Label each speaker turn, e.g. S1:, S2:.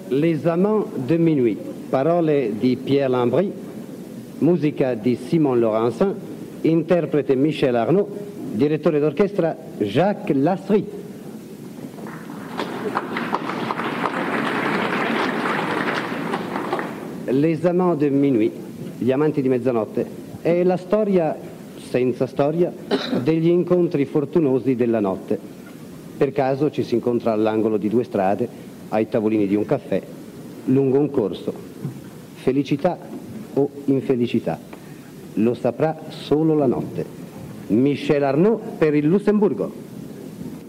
S1: Les Amants de Minuit, parole di Pierre Lambry, musica di Simon Laurencin, interprete Michel Arnaud, direttore d'orchestra Jacques Lasry. Les Amants de Minuit, gli amanti di mezzanotte, è la storia, senza storia, degli incontri fortunosi della notte. Per caso ci si incontra all'angolo di due strade, ai tavolini di un caffè, lungo un corso. Felicità o infelicità? Lo saprà solo la notte. Michel Arnaud per il Lussemburgo.